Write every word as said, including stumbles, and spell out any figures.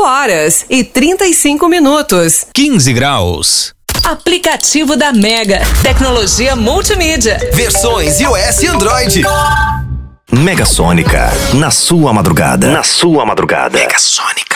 cinco horas e trinta e cinco minutos. quinze graus. Aplicativo da Mega. Tecnologia multimídia. Versões iOS e Android. Mega Sônica. Na sua madrugada. Na sua madrugada. Mega Sônica.